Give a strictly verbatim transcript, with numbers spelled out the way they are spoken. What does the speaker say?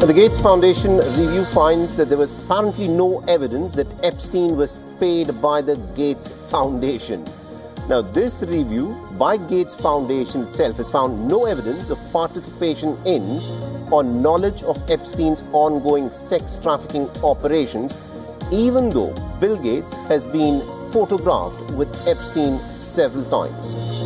The Gates Foundation review finds that there was apparently no evidence that Epstein was paid by the Gates Foundation. Now, this review by Gates Foundation itself has found no evidence of participation in or knowledge of Epstein's ongoing sex trafficking operations, even though Bill Gates has been photographed with Epstein several times.